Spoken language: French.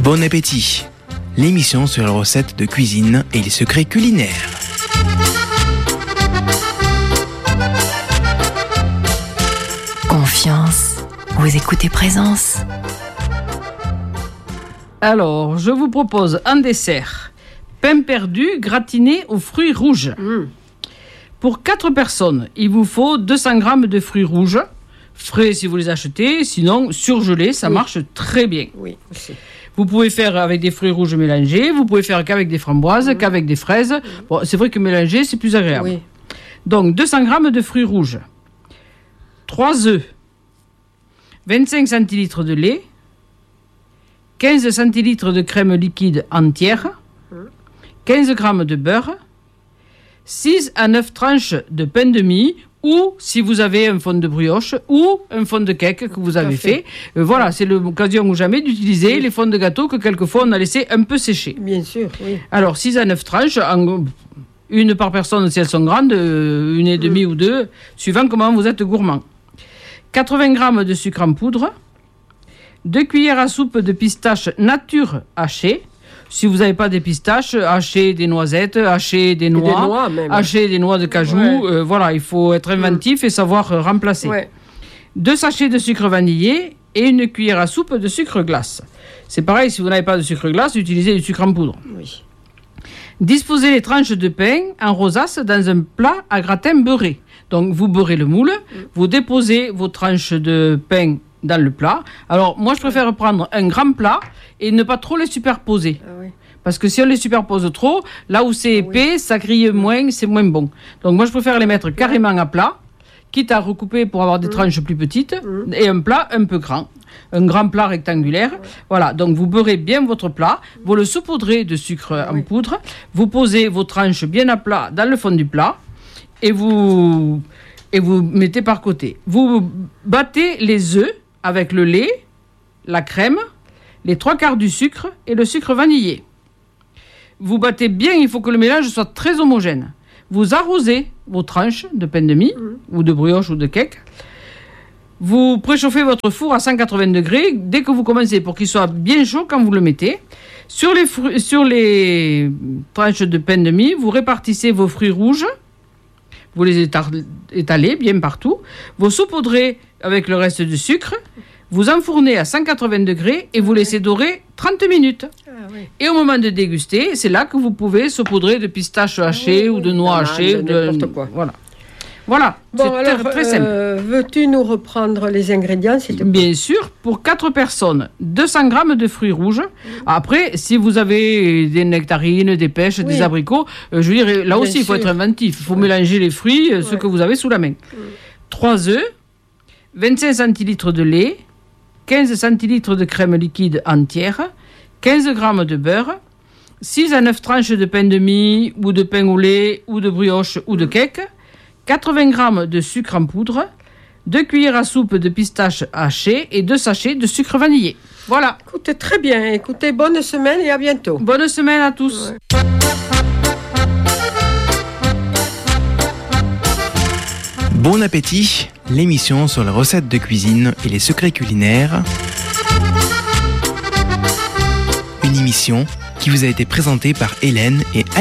Bon appétit, l'émission sur les recettes de cuisine et les secrets culinaires. Confiance, vous écoutez Présence. Alors, je vous propose un dessert. Pain perdu gratiné aux fruits rouges. Pour 4 personnes, il vous faut 200 g de fruits rouges. Frais si vous les achetez, sinon surgelés, ça marche très bien. Oui, aussi. Vous pouvez faire avec des fruits rouges mélangés, vous pouvez faire qu'avec des framboises, qu'avec des fraises. Bon, c'est vrai que mélanger, c'est plus agréable. Oui. Donc, 200 g de fruits rouges, 3 œufs, 25 centilitres de lait, 15 centilitres de crème liquide entière, 15 g de beurre, 6 à 9 tranches de pain de mie, ou si vous avez un fond de brioche ou un fond de cake que vous avez fait. Voilà, c'est l'occasion ou jamais d'utiliser les fonds de gâteau que quelquefois on a laissé un peu sécher. Bien sûr, oui. Alors, 6 à 9 tranches, une par personne si elles sont grandes, une et demie ou deux, suivant comment vous êtes gourmand. 80 g de sucre en poudre, 2 cuillères à soupe de pistaches nature hachées. Si vous n'avez pas des pistaches, hachez des noisettes, hachez des noix, hachez des noix de cajou. Ouais. Voilà, il faut être inventif et savoir remplacer. Ouais. 2 sachets de sucre vanillé et une cuillère à soupe de sucre glace. C'est pareil, si vous n'avez pas de sucre glace, utilisez du sucre en poudre. Oui. Disposez les tranches de pain en rosace dans un plat à gratin beurré. Donc, vous beurrez le moule, vous déposez vos tranches de pain dans le plat. Alors, moi, je préfère prendre un grand plat et ne pas trop les superposer. Ah oui. Parce que si on les superpose trop, là où c'est épais, ça grille moins, c'est moins bon. Donc, moi, je préfère les mettre carrément à plat, quitte à recouper pour avoir des tranches plus petites, et un plat un peu grand. Un grand plat rectangulaire. Voilà, donc vous beurrez bien votre plat, vous le saupoudrez de sucre en poudre, vous posez vos tranches bien à plat dans le fond du plat, et vous mettez par côté. Vous battez les œufs avec le lait, la crème, les 3/4 du sucre et le sucre vanillé. Vous battez bien, il faut que le mélange soit très homogène. Vous arrosez vos tranches de pain de mie, ou de brioche ou de cake. Vous préchauffez votre four à 180 degrés dès que vous commencez pour qu'il soit bien chaud quand vous le mettez. Sur les tranches de pain de mie, vous répartissez vos fruits rouges. Vous les étalez bien partout. Vous saupoudrez avec le reste du sucre. Vous enfournez à 180 degrés et vous laissez dorer 30 minutes. Ah, oui. Et au moment de déguster, c'est là que vous pouvez saupoudrer de pistaches hachées ou de noix hachées. N'importe quoi. Voilà. Bon, c'est alors, très simple. veux-tu nous reprendre les ingrédients, s'il te plaît? Bien sûr, pour 4 personnes, 200 g de fruits rouges. Après, si vous avez des nectarines, des pêches, des abricots, je veux dire, là Bien aussi, il faut sûr. être inventif. Il faut mélanger les fruits, ceux que vous avez sous la main. 3 œufs, 25 centilitres de lait, 15 centilitres de crème liquide entière, 15 g de beurre, 6 à 9 tranches de pain de mie, ou de pain au lait, ou de brioche, ou de cake, 80 g de sucre en poudre, 2 cuillères à soupe de pistaches hachées et 2 sachets de sucre vanillé. Voilà. Écoutez, très bien. Écoutez, bonne semaine et à bientôt. Bonne semaine à tous. Bon appétit, l'émission sur les recettes de cuisine et les secrets culinaires. Une émission qui vous a été présentée par Hélène et